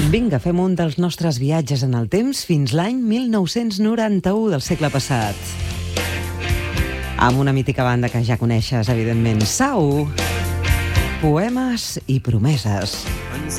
Vinga, fem un dels nostres viatges en el temps fins l'any 1991 del segle passat. Amb una mítica banda que ja coneixes, evidentment, Sau. Poemes i promeses.